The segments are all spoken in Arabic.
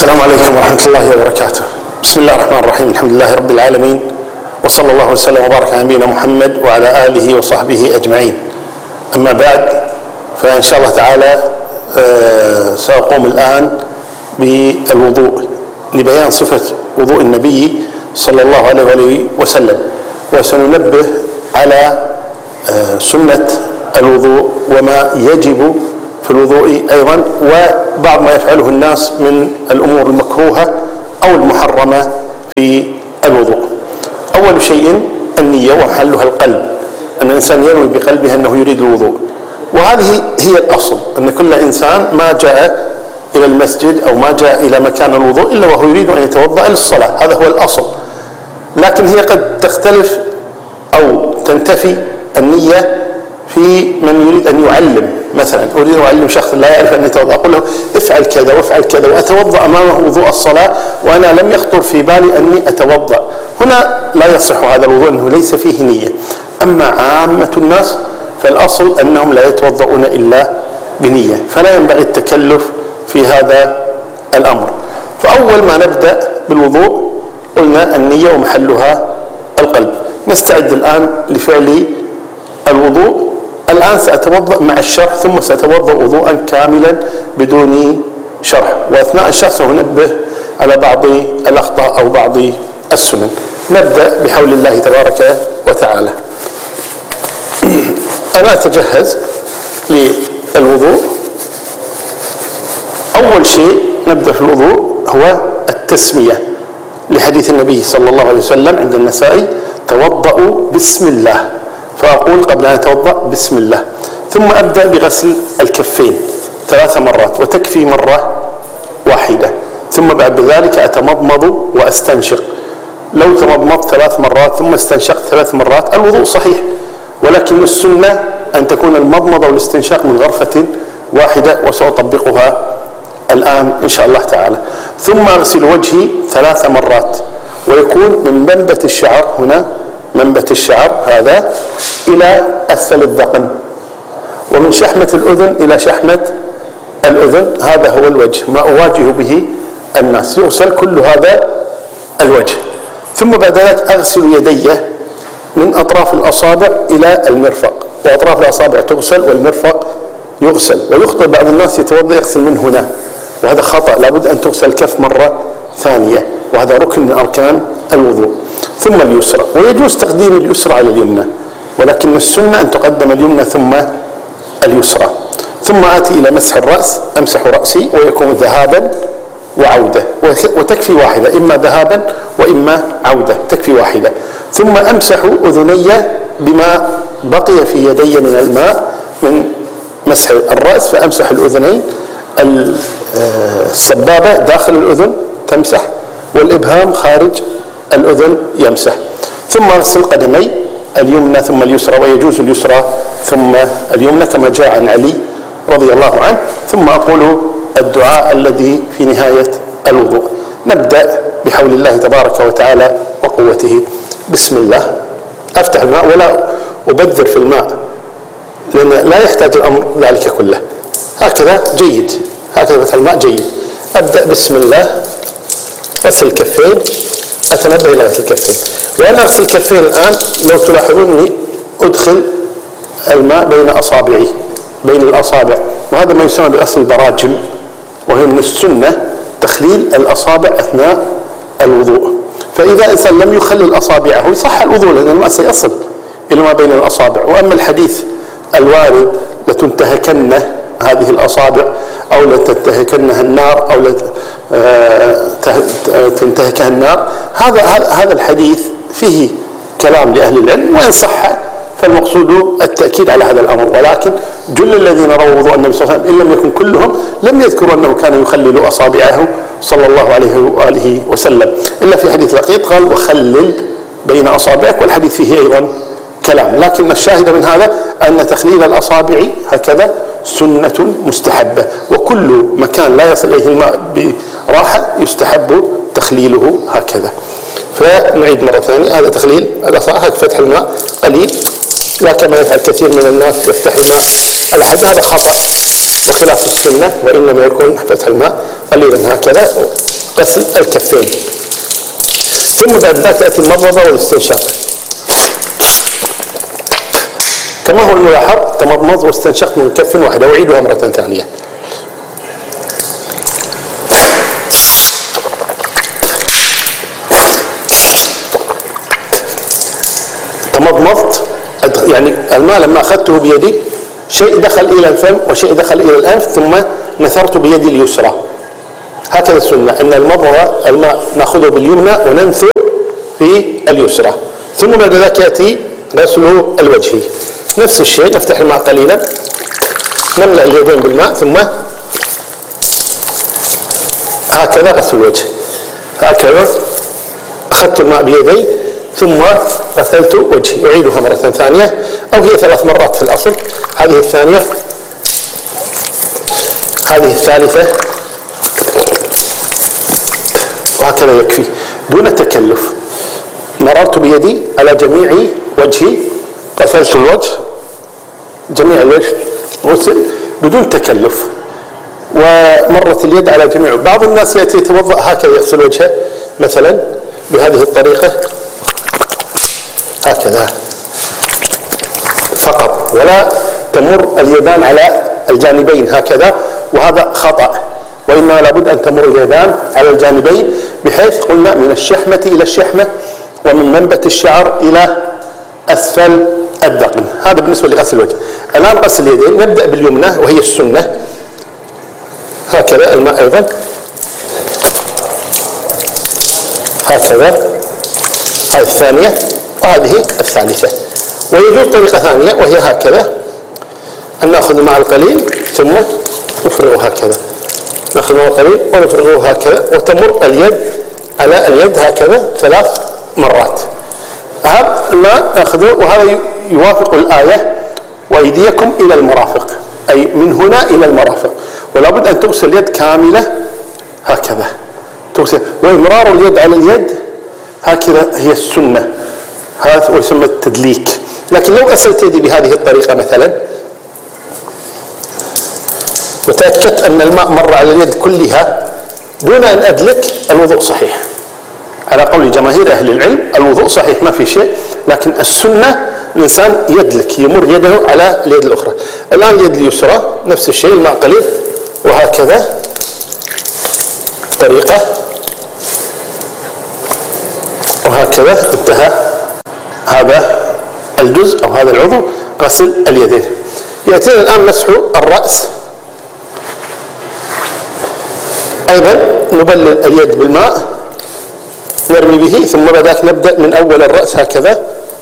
السلام عليكم ورحمة الله وبركاته. بسم الله الرحمن الرحيم. الحمد لله رب العالمين، وصلى الله وسلم وبارك على نبينا محمد وعلى آله وصحبه أجمعين. أما بعد، فإن شاء الله تعالى سأقوم الآن بالوضوء لبيان صفة وضوء النبي صلى الله عليه وسلم، وسننبه على سنة الوضوء وما يجب في الوضوء أيضا، وبعض ما يفعله الناس من الأمور المكروهة أو المحرمة في الوضوء. أول شيء النية ومحلها القلب، أن الإنسان ينوي بقلبه أنه يريد الوضوء، وهذه هي الأصل، أن كل إنسان ما جاء إلى المسجد أو ما جاء إلى مكان الوضوء إلا وهو يريد أن يتوضأ للصلاة، هذا هو الأصل. لكن هي قد تختلف أو تنتفي النية في من يريد أن يعلم. مثلا أريد أن أعلم شخص لا يعرف أن يتوضأ، أقول له افعل كذا وافعل كذا، وأتوضأ أمامه وضوء الصلاة وأنا لم يخطر في بالي أني أتوضأ. هنا لا يصح هذا الوضوء، أنه ليس فيه نية. أما عامة الناس فالأصل أنهم لا يتوضؤون إلا بنية، فلا ينبغي التكلف في هذا الأمر. فأول ما نبدأ بالوضوء قلنا النية ومحلها القلب. نستعد الآن لفعل الوضوء. الآن سأتوضأ مع الشرح، ثم سأتوضأ وضوءا كاملا بدون شرح، وأثناء الشرح سأنبه على بعض الأخطاء أو بعض السنن. نبدأ بحول الله تبارك وتعالى. أنا أتجهز للوضوء. أول شيء نبدأ في الوضوء هو التسمية، لحديث النبي صلى الله عليه وسلم عند النسائي: توضأوا بسم الله. فأقول قبل أن أتوضأ بسم الله، ثم أبدأ بغسل الكفين 3 مرات، وتكفي مرة واحدة. ثم بعد ذلك أتمضمض وأستنشق. لو تمضمضت 3 مرات ثم استنشقت 3 مرات الوضوء صحيح، ولكن السنة أن تكون المضمضة والاستنشاق من غرفة واحدة، وسأطبقها الآن إن شاء الله تعالى. ثم أغسل وجهي 3 مرات، ويكون من منبت الشعر، هنا منبت الشعر هذا إلى أسفل الذقن، ومن شحمة الأذن إلى شحمة الأذن، هذا هو الوجه، ما أواجه به الناس، يغسل كل هذا الوجه. ثم بعد ذلك أغسل يدي من أطراف الأصابع إلى المرفق، وأطراف الأصابع تغسل والمرفق يغسل. ويخطئ بعض الناس يتوضأ يغسل من هنا، وهذا خطأ، لابد أن تغسل الكف مرة ثانية، وهذا ركن من أركان الوضوء. ثم اليسرى، ويجوز تقديم اليسرى على اليمنى، ولكن السنة أن تقدم اليمنى ثم اليسرى. ثم آتي إلى مسح الرأس، أمسح رأسي، ويكون ذهابا وعودة، وتكفي واحدة، إما ذهابا وإما عودة، تكفي واحدة. ثم أمسح أذني بما بقي في يدي من الماء من مسح الرأس، فأمسح الأذنين، السبابة داخل الأذن تمسح، والإبهام خارج الأذن يمسح. ثم أغسل قدمي، اليمنى ثم اليسرى، ويجوز اليسرى ثم اليمنى كما جاء عن علي رضي الله عنه. ثم أقول الدعاء الذي في نهاية الوضوء. نبدأ بحول الله تبارك وتعالى وقوته. بسم الله. أفتح الماء ولا أبذر في الماء، لأن لا يحتاج الأمر ذلك كله. هكذا جيد، هكذا فتح الماء جيد. أبدأ بسم الله. غسل الكفين، أتنبه إلى غسل الكفين. وأنا أغسل الكفين الآن لو تلاحظوني أدخل الماء بين أصابعي، بين الأصابع، وهذا ما يسمى بغسل البراجم، وهي من السنة تخليل الأصابع أثناء الوضوء. فإذا إنسان لم يخلل أصابعه يصح الوضوء، لأن الماء سيصل إلى ما بين الأصابع. وأما الحديث الوارد لتنتهكن هذه الأصابع، أو لتنتهكنها النار، أو تنتهكها النار، هذا الحديث فيه كلام لأهل العلم، وإن صح فالمقصود التأكيد على هذا الأمر. ولكن جل الذين رووا وضوء النبي صلى الله عليه وسلم، إن لم يكن كلهم، لم يذكروا أنه كان يخلل أصابعه صلى الله عليه وآله وسلم، إلا في حديث لقيط قال: وخلل بين أصابعك، والحديث فيه أيضا كلام. لكن الشاهد من هذا أن تخليل الأصابع هكذا سنة مستحبة، وكل مكان لا يصل إليه الماء براحة يستحب تخليله هكذا. فنعيد مرة ثانية، هذا تخليل الأصابع، فتح الماء قليل، لا كما يفعل كثير من الناس يفتح الماء على حد، هذا خطأ. وخلاف السنة وإنما يكون فتح الماء قليلا هكذا، غسل الكفين. ثم بعد ذلك تأتي المضمضة والاستنشاق. كما هو الملاحظ تمضمض واستنشق من كف واحدة، أعيدها مرة ثانية. تمضمضت، يعني الماء لما أخذته بيدي شيء دخل إلى الفم وشيء دخل إلى الأنف، ثم نثرت بيدي اليسرى. هكذا السنة أن المضمضة الماء نأخذه باليمنى وننثر في اليسرى. ثم بعد ذلك يأتي غسل الوجه، نفس الشيء، نفتح الماء قليلا، نملأ اليدين بالماء، ثم هكذا غسل الوجه. هكذا أخذت الماء بيدي ثم غسلت وجهي. أعيدها مرة ثانية، أو هي 3 مرات في الأصل. هذه الثانية، هذه الثالثة، وهكذا يكفي دون تكلف. مررت بيدي على جميع وجهي، غسلت الوجه، جميع الوجه غسل بدون تكلف، ومرت اليد على جميع. بعض الناس يأتي يتوضأ هكذا، يغسل وجهه مثلا بهذه الطريقة هكذا فقط، ولا تمر اليدان على الجانبين هكذا، وهذا خطأ، وإنما لابد أن تمر اليدان على الجانبين، بحيث قلنا من الشحمة إلى الشحمة، ومن منبت الشعر إلى أسفل الذقن. هذا بالنسبة لغسل الوجه. الآن غسل اليدين، نبدأ باليمنى وهي السنة. هكذا الماء أيضا هكذا، هذه الثانية وهذه الثالثة. ويجوز طريقة ثانية وهي هكذا، أن نأخذ الماء القليل ثم نفرغه هكذا، نأخذ الماء القليل ونفرغه هكذا، وتمر اليد على اليد هكذا 3 مرات. هذا الماء نأخذه، وهذا يوافق الآية وأيديكم إلى المرافق، أي من هنا إلى المرافق. ولا بد أن تغسل اليد كاملة هكذا، تغسل، وإمرار اليد على اليد هكذا هي السنة، هذا ويسمى التدليك. لكن لو غسلت يدي بهذه الطريقة مثلا، وتأكدت أن الماء مر على اليد كلها دون أن أدلك، الوضوء صحيح على قول جماهير أهل العلم. الوضوء صحيح ما في شيء، لكن السنة الإنسان يدلك، يمر يده على اليد الأخرى. الآن اليد اليسرى نفس الشيء، الماء قليل وهكذا طريقة، وهكذا انتهى هذا الجزء أو هذا العضو، غسل اليدين. يأتينا الآن مسح الرأس. أيضا نبلل اليد بالماء، نرمي به، ثم بعد ذلك نبدأ من أول الرأس هكذا،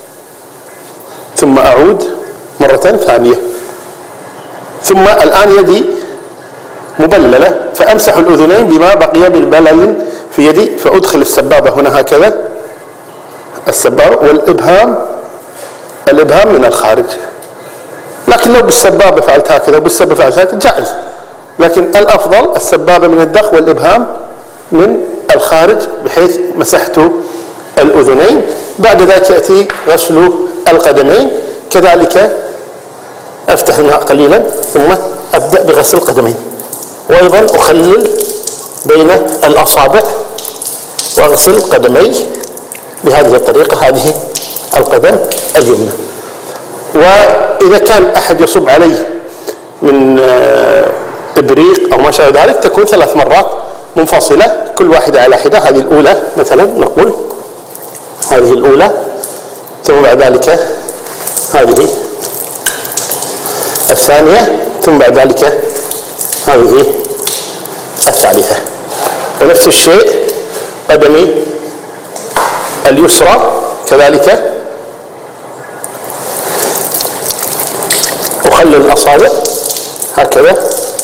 ثم أعود مرة ثانية. ثم الآن يدي مبللة، فأمسح الأذنين بما بقي بالبلل في يدي، فأدخل السبابة هنا هكذا، السبابة والإبهام من الخارج. لكن لو بالسبابة فعلت هكذا وبالسبابة فعلت هكذا جائز، لكن الأفضل السبابة من الداخل والإبهام من الخارج، بحيث مسحت الأذنين. بعد ذلك يأتي غسل القدمين، كذلك أفتح الماء قليلا ثم أبدأ بغسل القدمين، وأيضا أخلل بين الأصابع وأغسل قدمي بهذه الطريقة، هذه القدم اليمنى. وإذا كان أحد يصب عليه من إبريق أو ما شابه ذلك، تكون 3 مرات منفصلة، كل واحدة على حدة. هذه الأولى مثلا نقول، هذه الأولى، ثم بعد ذلك هذه الثانية، ثم بعد ذلك هذه الثالثة. ونفس الشيء قدمي اليسرى كذلك، أخلل الأصابع هكذا،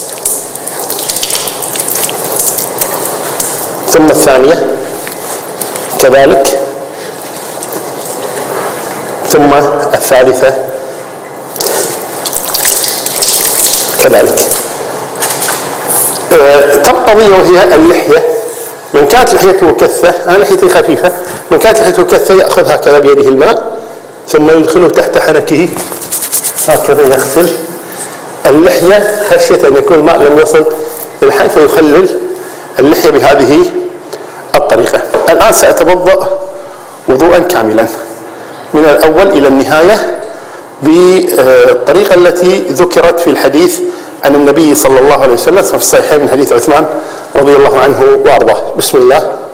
ثم الثانية كذلك، ثم الثالثة كذلك. تقضي وهي اللحية. من كانت لحيته كثة، أنا لحيتي خفيفة، من كانت لحيته كثة يأخذ هكذا بيده الماء، ثم يدخله تحت حنكه هكذا، يغسل اللحية خشية أن يكون الماء لم يصل إلى الحلق فيخلل اللحية بهذه الطريقة. الآن سأتوضأ وضوءا كاملا من الأول إلى النهاية بالطريقة التي ذكرت في الحديث عن النبي صلى الله عليه وسلم في الصحيحين من حديث عثمان رضي الله عنه وأرضاه. بسم الله.